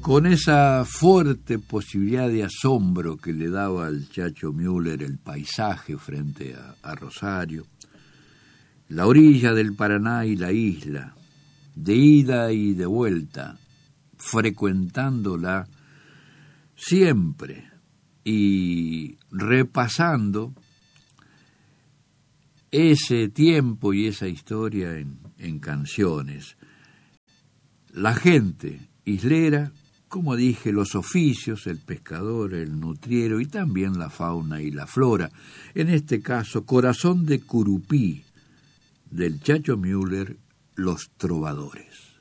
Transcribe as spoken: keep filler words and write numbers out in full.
con esa fuerte posibilidad de asombro que le daba al Chacho Müller el paisaje frente a, a Rosario, la orilla del Paraná y la isla, de ida y de vuelta, frecuentándola siempre y repasando ese tiempo y esa historia en, en canciones. La gente islera, como dije, los oficios, el pescador, el nutriero y también la fauna y la flora. En este caso, Corazón de Curupí, del Chacho Müller, Los Trovadores.